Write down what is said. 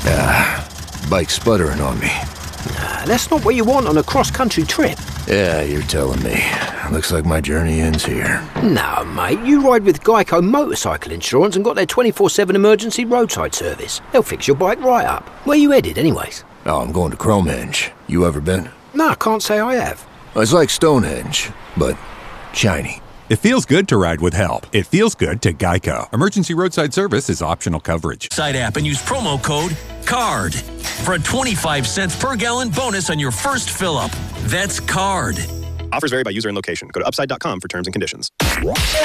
Bike sputtering on me. That's not what you want on a cross-country trip. Yeah, you're telling me. Looks like my journey ends here. No, mate, you ride with Geico Motorcycle Insurance and got their 24/7 emergency roadside service. They'll fix your bike right up. Where you headed, anyways? Oh, I'm going to Cromehenge. You ever been? No, I can't say I have. It's like Stonehenge, but shiny. It feels good to ride with help. It feels good to Geico. Emergency roadside service is optional coverage. Side app and use promo code CARD for a 25 cents per gallon bonus on your first fill-up. That's CARD. Offers vary by user and location. Go to upside.com for terms and conditions.